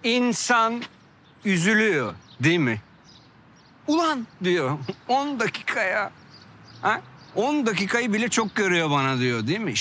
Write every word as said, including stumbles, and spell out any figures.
İnsan üzülüyor değil mi? Ulan diyor on dakikaya. Ha? on dakikayı bile çok görüyor bana diyor değil mi?